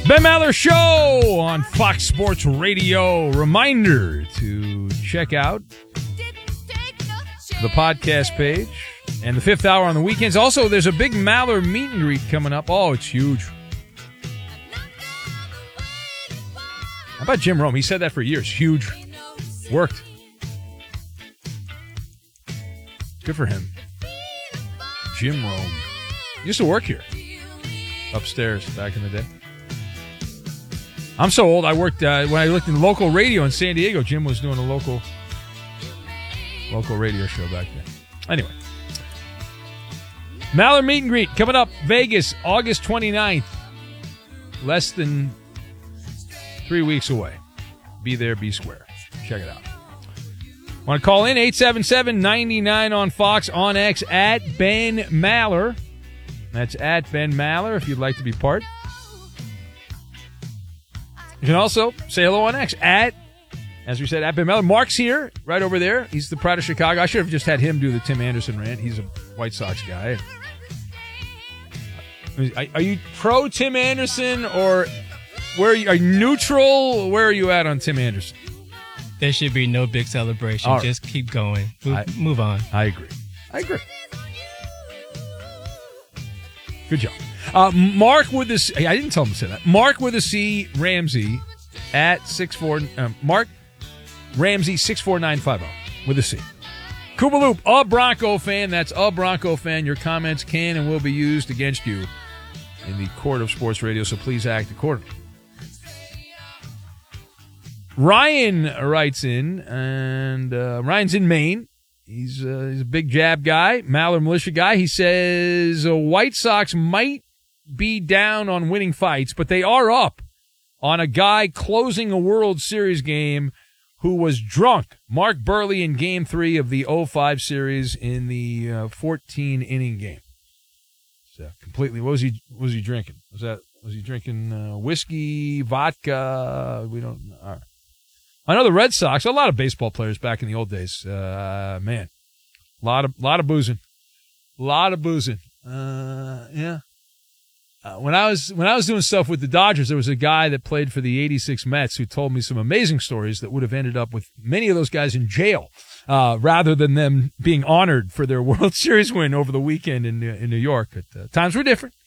Ben Maller Show on Fox Sports Radio. Reminder to check out the podcast page and the fifth hour on the weekends. Also, there's a big Maller meet and greet coming up. Oh, it's huge. How about Jim Rome? He said that for years. Huge. Worked. Good for him. Jim Rome. Used to work here. Upstairs back in the day. I'm so old. I worked when I looked in local radio in San Diego. Jim was doing a local radio show back then. Anyway, Maller meet and greet coming up. Vegas, August 29th. Less than 3 weeks away. Be there, be square. Check it out. Want to call in? 877-99 on Fox, on X, at Ben Maller. That's at Ben Maller if you'd like to be part. You can also say hello on X as we said, at Ben Maller. Mark's here, right over there. He's the pride of Chicago. I should have just had him do the Tim Anderson rant. He's a White Sox guy. Are you pro Tim Anderson or are you neutral? Where are you at on Tim Anderson? There should be no big celebration. Right. Just keep going. Move on. I agree. Good job. Mark with the C. I didn't tell him to say that. Mark with a C, Ramsey at 6'4". Mark Ramsey 64950 with a C. Koopaloop, a Bronco fan. That's a Bronco fan. Your comments can and will be used against you in the court of sports radio, so please act accordingly. Ryan writes in, and Ryan's in Maine. He's a big Jab guy, Maller militia guy. He says White Sox might be down on winning fights, but they are up on a guy closing a World Series game who was drunk. Mark Burley in Game 3 of the 05 series in the 14-inning game. So completely. What was he drinking? Was he drinking whiskey, vodka? We don't. All right. I know the Red Sox. A lot of baseball players back in the old days. Man, a lot of boozing. Yeah. When I was doing stuff with the Dodgers, there was a guy that played for the '86 Mets who told me some amazing stories that would have ended up with many of those guys in jail, rather than them being honored for their World Series win over the weekend in New York. But times were different.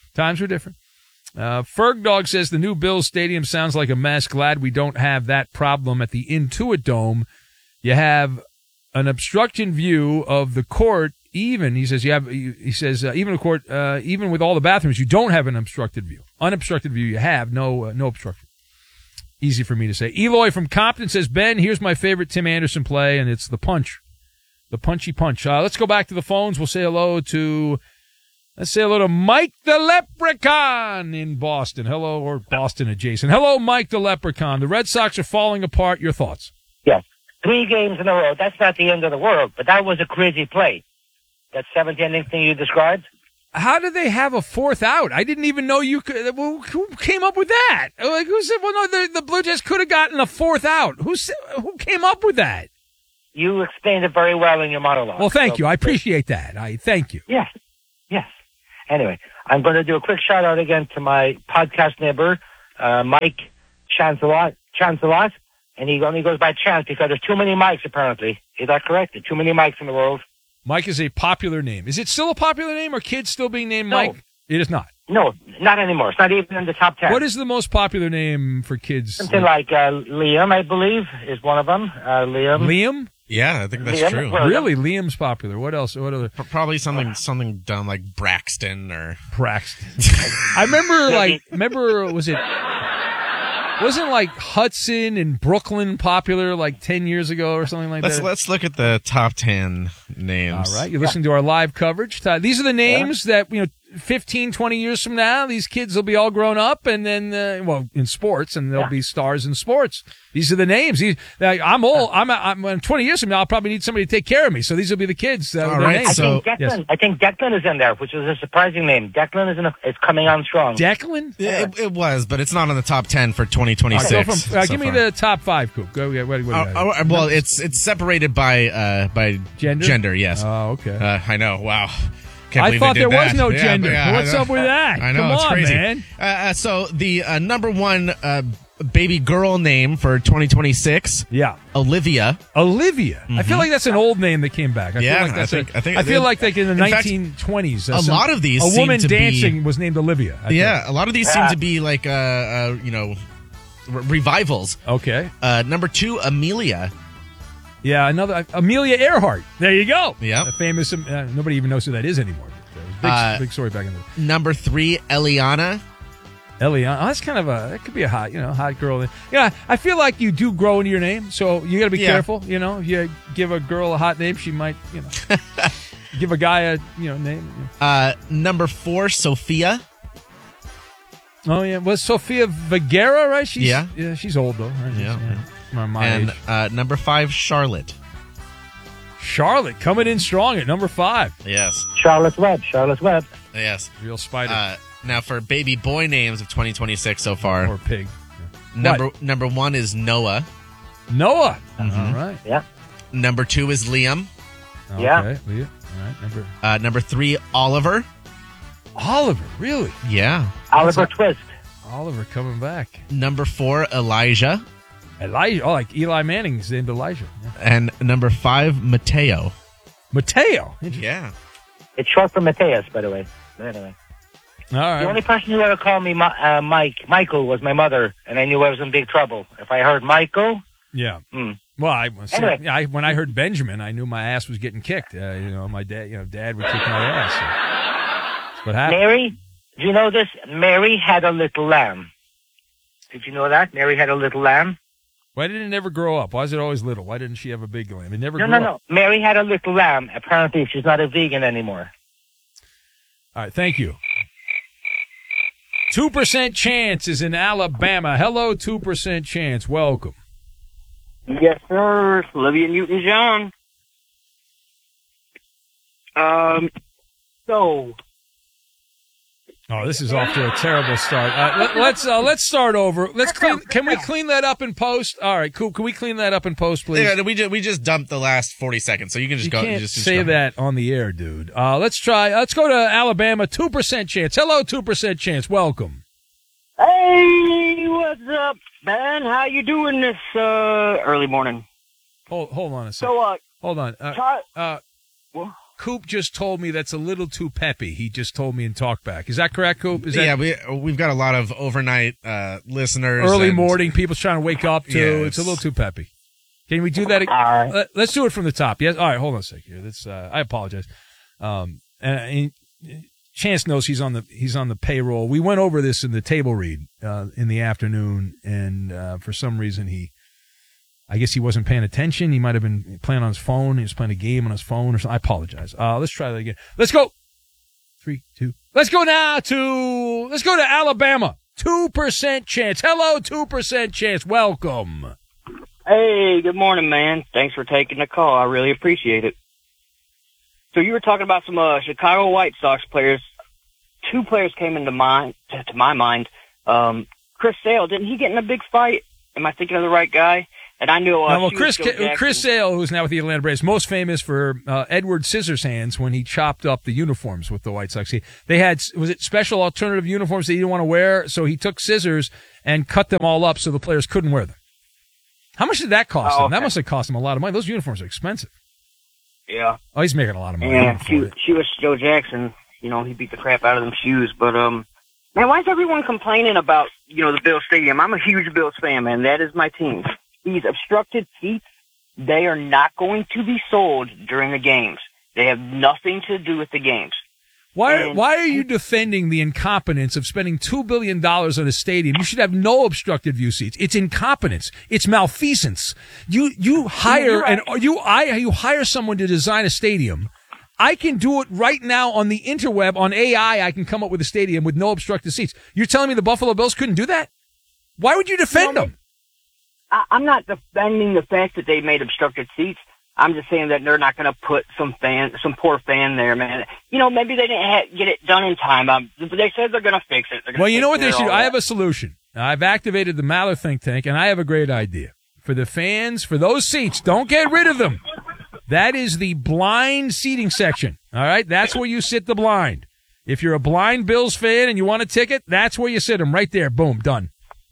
Ferg Dog says the new Bills Stadium sounds like a mess. Glad we don't have that problem at the Intuit Dome. You have an obstruction view of the court. Even he says even a court, even with all the bathrooms, you don't have an obstructed view. Unobstructed view, you have no obstruction. Easy for me to say. Eloy from Compton says, Ben, here's my favorite Tim Anderson play, and it's the punch, the punchy punch. Let's go back to the phones. We'll say hello to Mike the Leprechaun in Boston. Hello, or Boston adjacent. Hello, Mike the Leprechaun. The Red Sox are falling apart. Your thoughts? Yes. 3 games in a row. That's not the end of the world, but that was a crazy play. That 7th-inning thing you described? How did they have a fourth out? I didn't even know you could. Who came up with that? Like, who said, well, no, the Blue Jays could have gotten a fourth out. Who came up with that? You explained it very well in your monologue. Well, thank you. I appreciate that. Thank you. Yes. Anyway, I'm going to do a quick shout-out again to my podcast neighbor, Mike Chancelot, and he only goes by Chance because there's too many Mikes, apparently. Is that correct? There's too many Mikes in the world. Mike is a popular name. Is it still a popular name? Are kids still being named Mike? It is not. No, not anymore. It's not even in the top 10. What is the most popular name for kids? Something like Liam, I believe, is one of them. Liam? Yeah, I think that's true. Really? Liam's popular. What else? What other? Probably something dumb like Braxton or... Braxton. I remember, wasn't like Hudson and Brooklyn popular like 10 years ago or something like that? Let's look at the top 10 names. All right. You're listening to our live coverage. These are the names that, 15, 20 years from now, these kids will be all grown up and then, in sports, and they'll be stars in sports. These are the names. I'm old. I'm 20 years from now, I'll probably need somebody to take care of me. So these will be the kids. All right. Names. I think Declan is in there, which is a surprising name. Declan is coming on strong. Declan? Yeah, it was, but it's not in the top 10 for 2026. Give me the top 5, Coop. Go. Well, it's separated by gender. Gender, yes. Oh, okay. I know. Wow. I thought there was no gender. What's up with that? I know, Come it's on, crazy. Man. So the number one baby girl name for 2026. Yeah. Olivia. Mm-hmm. I feel like that's an old name that came back. I feel like in the 1920s. A lot of these a woman seem to dancing was named Olivia. A lot of these seem to be like revivals. Okay. Number 2, Amelia. Yeah, another Amelia Earhart. There you go. Yeah. A famous nobody even knows who that is anymore. Big story back in the Number 3, Eliana. Eliana. Oh, that's kind of that could be a hot girl. Yeah, I feel like you do grow into your name, so you got to be careful. You know, if you give a girl a hot name, she might, give a guy a name. Number 4, Sophia. Oh yeah, was Sofia Vergara right? She's old though. Right? Yeah. My age. Number 5, Charlotte. Charlotte coming in strong at number 5. Yes. Charlotte Webb. Yes. Real spider. Now for baby boy names of 2026 so far. Or pig. Number 1 is Noah. Noah. Mm-hmm. All right. Yeah. Number 2 is Liam. Okay. Yeah. Leah. All right. Number 3, Oliver. Oliver, really? Yeah. Oliver Twist. Oliver coming back. Number 4, Elijah. Elijah. Oh, like Eli Manning's named Elijah. Yeah. And number 5, Mateo. Mateo. Yeah. It's short for Mateus, by the way. But anyway. All right. The only person who ever called me Michael was my mother, and I knew I was in big trouble. If I heard Michael... Yeah. Well, when I heard Benjamin, I knew my ass was getting kicked. My dad would kick my ass. So that's what happened. Mary, do you know this? Mary had a little lamb. Did you know that? Mary had a little lamb. Why didn't it never grow up? Why is it always little? Why didn't she have a big lamb? It never grew up. No. Mary had a little lamb. Apparently, she's not a vegan anymore. All right, thank you. 2% Chance is in Alabama. Hello, 2% Chance. Welcome. Yes, sir. Olivia Newton-John. Oh, this is off to a terrible start. Let's start over. Can we clean that up in post? All right, cool. Can we clean that up in post, please? Yeah, we just dumped the last 40 seconds, so you can just go. Can't say that on the air, dude. Let's go to Alabama. 2% Chance. Hello, 2% Chance. Welcome. Hey, what's up, man? How you doing this early morning? Hold on a second. Hold on. Coop just told me that's a little too peppy. He just told me in talkback. Is that correct, Coop? We've got a lot of overnight listeners. Early morning, people's trying to wake up, too. Yeah, it's a little too peppy. Can we do that again? All right. Let's do it from the top. Yes. All right, hold on a second here. That's I apologize. And Chance knows he's on the payroll. We went over this in the table read in the afternoon, and for some reason I guess he wasn't paying attention. He might have been playing on his phone. He was playing a game on his phone or something. I apologize. Let's try that again. Let's go. 3, 2. Let's go to Alabama. 2% Chance. Hello, 2% Chance. Welcome. Hey, good morning, man. Thanks for taking the call. I really appreciate it. So you were talking about some Chicago White Sox players. 2 players came to my mind. Chris Sale, didn't he get in a big fight? Am I thinking of the right guy? And I knew Chris Sale, who's now with the Atlanta Braves, most famous for Edward Scissorhands when he chopped up the uniforms with the White Sox. They had, was it special alternative uniforms that he didn't want to wear? So he took scissors and cut them all up so the players couldn't wear them. How much did that cost him? Okay. That must have cost him a lot of money. Those uniforms are expensive. Yeah. Oh, he's making a lot of money. Yeah, she was Joe Jackson. He beat the crap out of them shoes. But, man, why is everyone complaining about, the Bills Stadium? I'm a huge Bills fan, man. That is my team. These obstructed seats, they are not going to be sold during the games. They have nothing to do with the games. Why are you defending the incompetence of spending $2 billion on a stadium? You should have no obstructed view seats. It's incompetence. It's malfeasance. You hire someone to design a stadium. I can do it right now on the interweb, on AI. I can come up with a stadium with no obstructed seats. You're telling me the Buffalo Bills couldn't do that? Why would you defend them? I'm not defending the fact that they made obstructed seats. I'm just saying that they're not going to put some poor fan there, man. Maybe they didn't get it done in time. They said they're going to fix it. Well, you know what they should do? I have a solution. I've activated the Maller think tank, and I have a great idea. For the fans, for those seats, don't get rid of them. That is the blind seating section. All right? That's where you sit the blind. If you're a blind Bills fan and you want a ticket, that's where you sit them. Right there. Boom. Done.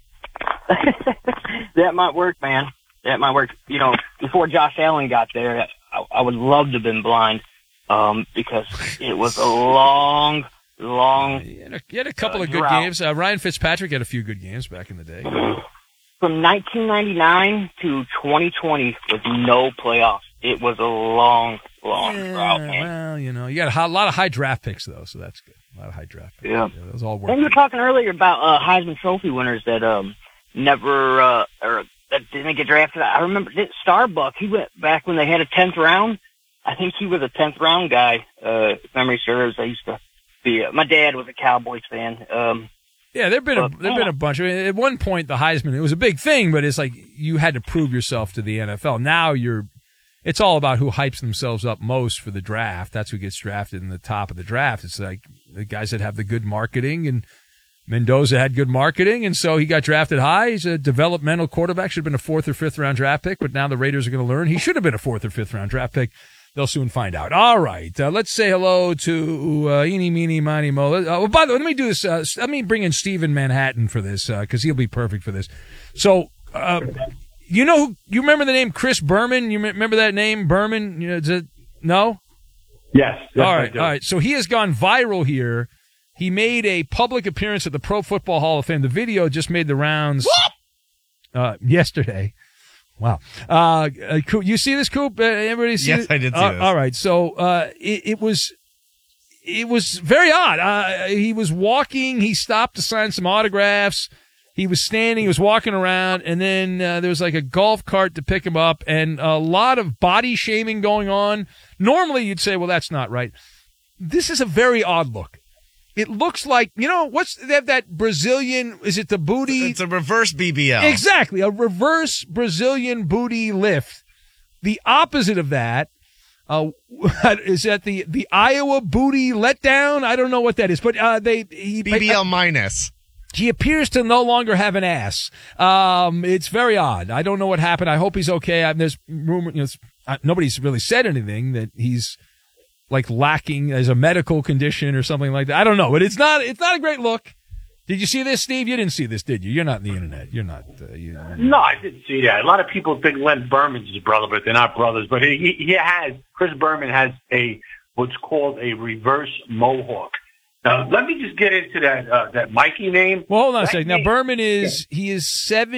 That might work, man. That might work. You know, before Josh Allen got there, I would love to have been blind because it was a long You had a couple of good drought. games. Ryan Fitzpatrick had a few good games back in the day. From 1999 to 2020 with no playoffs. It was a long drought, man. Well, you know, you got a lot of high draft picks, though, so that's good. A lot of high draft picks. Yeah. Those all work. And you were talking earlier about Heisman Trophy winners that never or that didn't get drafted. I remember Starbuck. He went back when they had a 10th round. I think he was a 10th round guy. If memory serves, I used to be. My dad was a Cowboys fan. Yeah, there've been a bunch. I mean, at one point, the Heisman, it was a big thing, but it's like you had to prove yourself to the NFL. Now it's all about who hypes themselves up most for the draft. That's who gets drafted in the top of the draft. It's like the guys that have the good marketing, and Mendoza had good marketing, and so he got drafted high. He's a developmental quarterback. Should have been a 4th or 5th round draft pick, but now the Raiders are going to learn he should have been a 4th or 5th round draft pick. They'll soon find out. All right, let's say hello to Eeny, Meeny, Miny, Mo. By the way, let me do this. Let me bring in Steve in Manhattan for this because he'll be perfect for this. So, you remember the name Chris Berman? You remember that name, Berman? You know, no? Yes. All right. So he has gone viral here. He made a public appearance at the Pro Football Hall of Fame. The video just made the rounds yesterday. Wow. You see this, Coop? Everybody see Yes, it? I did see this. All right. So, it was very odd. He was walking. He stopped to sign some autographs. He was standing. He was walking around. And then, there was like a golf cart to pick him up and a lot of body shaming going on. Normally you'd say, well, that's not right. This is a very odd look. It looks like, they have that Brazilian, is it the booty? It's a reverse BBL. Exactly, a reverse Brazilian booty lift. The opposite of that is that the Iowa booty letdown. I don't know what that is, but BBL minus. He appears to no longer have an ass. It's very odd. I don't know what happened. I hope he's okay. There's rumor, nobody's really said anything that he's like lacking as a medical condition or something like that. I don't know, but it's not a great look. Did you see this, Steve? You didn't see this, did you? You're not in the internet. You're not. No, I didn't see that. A lot of people think Len Berman's his brother, but they're not brothers. But Chris Berman has what's called a reverse mohawk. Now, let me just get into that Mikey name. Well, hold on a second. Now, Berman he is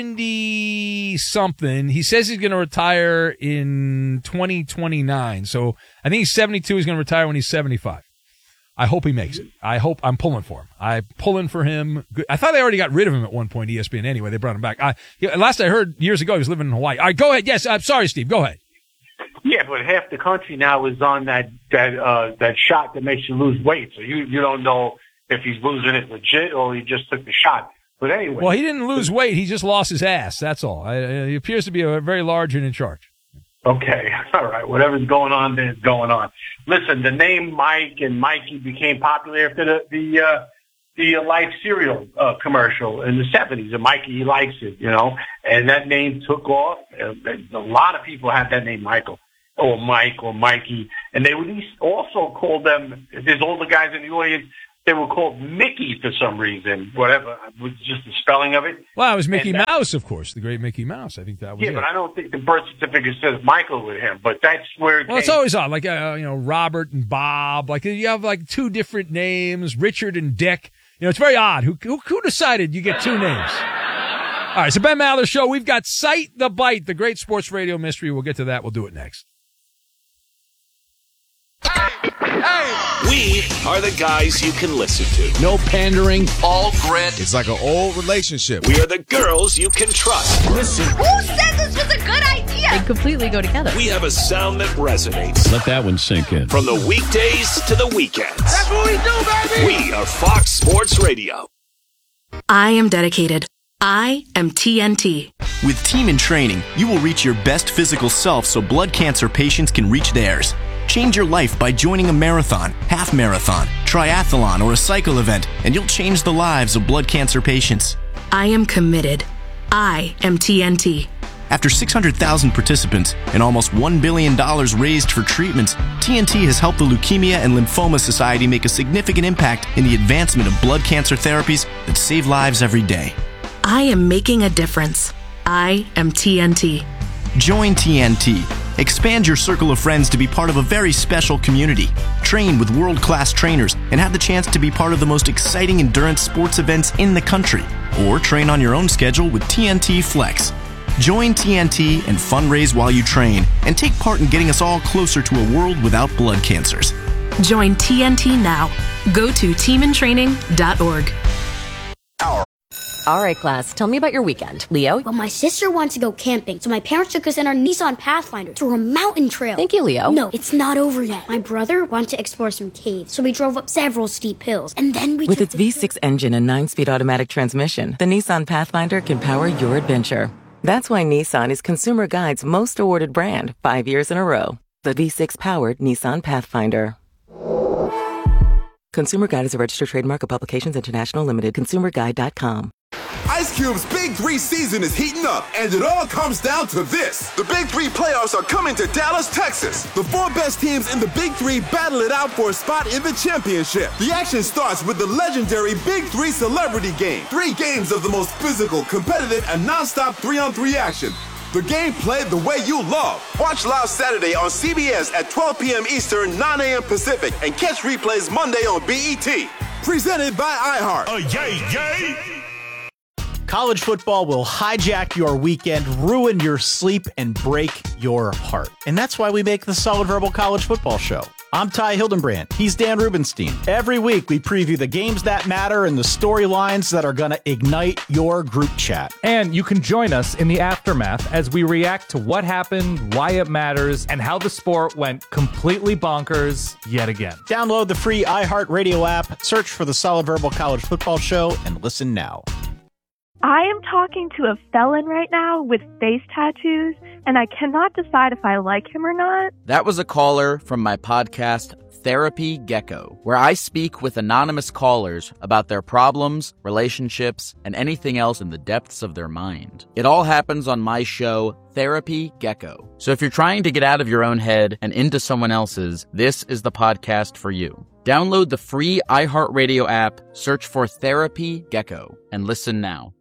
70-something. He says he's going to retire in 2029. So I think he's 72. He's going to retire when he's 75. I hope he makes it. I'm pulling for him. I'm pulling for him. I thought they already got rid of him at one point, ESPN. Anyway, they brought him back. Last I heard years ago, he was living in Hawaii. All right, go ahead. Yes, I'm sorry, Steve. Go ahead. Yeah, but half the country now is on that shot that makes you lose weight. So you don't know if he's losing it legit or he just took the shot. But anyway. Well, he didn't lose weight. He just lost his ass. That's all. He appears to be very large and in charge. Okay. All right. Whatever's going on there is going on. Listen, the name Mike and Mikey became popular after the Life cereal commercial in the 70s. And Mikey, he likes it, and that name took off. A lot of people have that name, Michael. Or Mike or Mikey, and they would also call them, there's older guys in the audience, they were called Mickey for some reason, whatever, was just the spelling of it. Well, it was Mickey Mouse, of course, the great Mickey Mouse. I think that was it. Yeah, but I don't think the birth certificate says Michael with him, but that's where it came. It's always odd, like, Robert and Bob, like you have like two different names, Richard and Dick. It's very odd. Who decided you get two names? All right, so Ben Maller Show, we've got Cite the Bite, the great sports radio mystery. We'll get to that. We'll do it next. We are the guys you can listen to. No pandering. All grit. It's like an old relationship. We are the girls you can trust. Listen. Who said this was a good idea? They completely go together. We have a sound that resonates. Let that one sink in. From the weekdays to the weekends. That's what we do, baby! We are Fox Sports Radio. I am dedicated. I am TNT. With Team in Training, you will reach your best physical self so blood cancer patients can reach theirs. Change your life by joining a marathon, half marathon, triathlon, or a cycle event, and you'll change the lives of blood cancer patients. I am committed. I am TNT. After 600,000 participants and almost $1 billion raised for treatments, TNT has helped the Leukemia and Lymphoma Society make a significant impact in the advancement of blood cancer therapies that save lives every day. I am making a difference. I am TNT. Join TNT. Expand your circle of friends to be part of a very special community. Train with world-class trainers and have the chance to be part of the most exciting endurance sports events in the country. Or train on your own schedule with TNT Flex. Join TNT and fundraise while you train and take part in getting us all closer to a world without blood cancers. Join TNT now. Go to teamintraining.org. All right, class, tell me about your weekend. Leo? Well, my sister wants to go camping, so my parents took us in our Nissan Pathfinder to a mountain trail. Thank you, Leo. No, it's not over yet. My brother wanted to explore some caves, so we drove up several steep hills, and then we With its V6 engine and 9-speed automatic transmission, the Nissan Pathfinder can power your adventure. That's why Nissan is Consumer Guide's most awarded brand 5 years in a row. The V6-powered Nissan Pathfinder. Consumer Guide is a registered trademark of Publications International Limited. ConsumerGuide.com. Ice Cube's Big 3 season is heating up, and it all comes down to this. The Big 3 playoffs are coming to Dallas, Texas. The 4 best teams in the Big 3 battle it out for a spot in the championship. The action starts with the legendary Big 3 Celebrity Game. 3 games of the most physical, competitive, and non-stop 3-on-3 action. The game played the way you love. Watch live Saturday on CBS at 12 p.m. Eastern, 9 a.m. Pacific, and catch replays Monday on BET. Presented by iHeart. Yay! College football will hijack your weekend, ruin your sleep, and break your heart. And that's why we make the Solid Verbal College Football Show. I'm Ty Hildenbrand. He's Dan Rubenstein. Every week, we preview the games that matter and the storylines that are going to ignite your group chat. And you can join us in the aftermath as we react to what happened, why it matters, and how the sport went completely bonkers yet again. Download the free iHeartRadio app, search for the Solid Verbal College Football Show, and listen now. I am talking to a felon right now with face tattoos, and I cannot decide if I like him or not. That was a caller from my podcast, Therapy Gecko, where I speak with anonymous callers about their problems, relationships, and anything else in the depths of their mind. It all happens on my show, Therapy Gecko. So if you're trying to get out of your own head and into someone else's, this is the podcast for you. Download the free iHeartRadio app, search for Therapy Gecko, and listen now.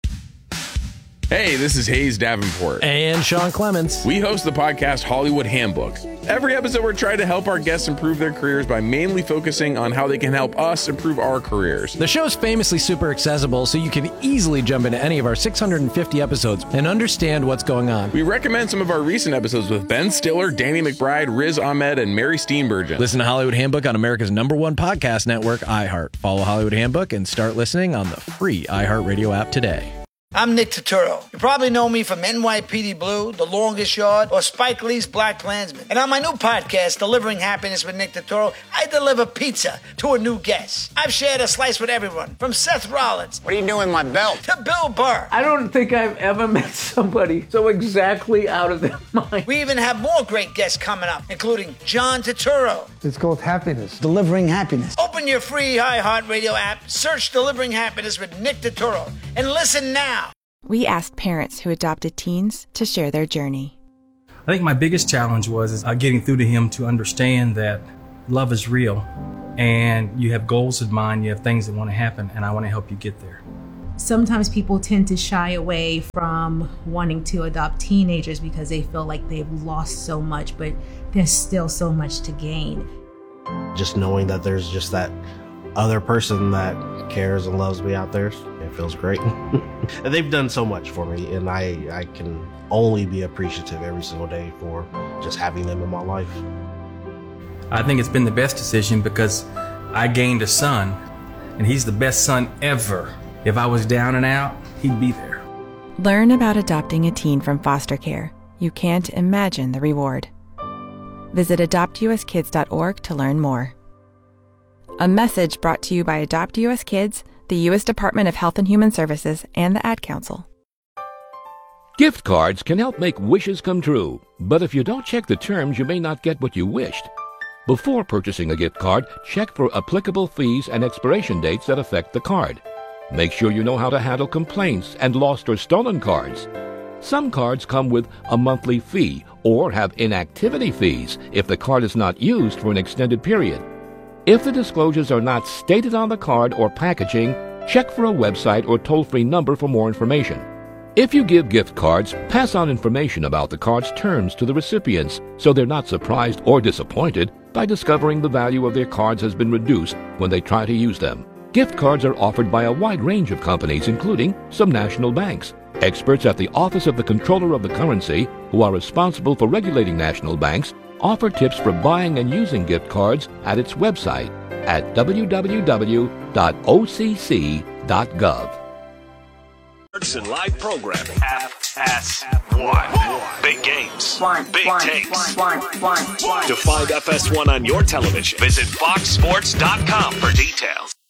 Hey, this is Hayes Davenport. And Sean Clements. We host the podcast Hollywood Handbook. Every episode, we're trying to help our guests improve their careers by mainly focusing on how they can help us improve our careers. The show's famously super accessible, so you can easily jump into any of our 650 episodes and understand what's going on. We recommend some of our recent episodes with Ben Stiller, Danny McBride, Riz Ahmed, and Mary Steenburgen. Listen to Hollywood Handbook on America's #1 podcast network, iHeart. Follow Hollywood Handbook and start listening on the free iHeartRadio app today. I'm Nick Turturro. You probably know me from NYPD Blue, The Longest Yard, or Spike Lee's Black Klansman. And on my new podcast, Delivering Happiness with Nick Turturro, I deliver pizza to a new guest. I've shared a slice with everyone, from Seth Rollins. What are you doing with my belt? To Bill Burr. I don't think I've ever met somebody so exactly out of their mind. We even have more great guests coming up, including John Turturro. It's called Happiness. Delivering Happiness. Open your free iHeartRadio app, search Delivering Happiness with Nick Turturro, and listen now. We asked parents who adopted teens to share their journey. I think my biggest challenge was getting through to him to understand that love is real and you have goals in mind, you have things that want to happen, and I want to help you get there. Sometimes people tend to shy away from wanting to adopt teenagers because they feel like they've lost so much, but there's still so much to gain. Just knowing that there's just that other person that cares and loves me out there, it feels great. And they've done so much for me, and I can only be appreciative every single day for just having them in my life. I think it's been the best decision because I gained a son, and he's the best son ever. If I was down and out, he'd be there. Learn about adopting a teen from foster care. You can't imagine the reward. Visit adoptuskids.org to learn more. A message brought to you by Adopt U.S. Kids, the U.S. Department of Health and Human Services, and the Ad Council. Gift cards can help make wishes come true, but if you don't check the terms, you may not get what you wished. Before purchasing a gift card, check for applicable fees and expiration dates that affect the card. Make sure you know how to handle complaints and lost or stolen cards. Some cards come with a monthly fee or have inactivity fees if the card is not used for an extended period. If the disclosures are not stated on the card or packaging, check for a website or toll-free number for more information. If you give gift cards, pass on information about the card's terms to the recipients so they're not surprised or disappointed by discovering the value of their cards has been reduced when they try to use them. Gift cards are offered by a wide range of companies, including some national banks. Experts at the Office of the Comptroller of the Currency, who are responsible for regulating national banks, offer tips for buying and using gift cards at its website at www.occ.gov. Live programming. FS1. Big games. Big takes. To find FS1 on your television, visit foxsports.com for details.